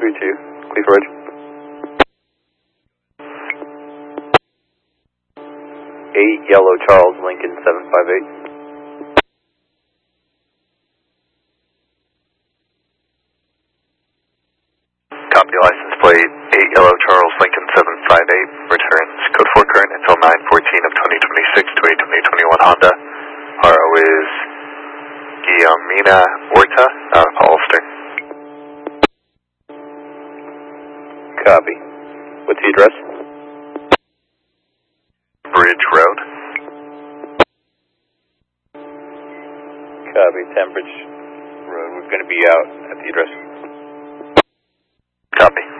32, Cleveland Ridge. 8 Yellow Charles Lincoln 758. Copy, license plate 8 Yellow Charles Lincoln 758, returns code 4 current until 9/14 of 2026 to a 2021 Honda. RO is Guillermina Horta, Hollister. Copy. What's the address? Bridge Road. Copy, 10 Bridge Road. We're going to be out at the address. Copy.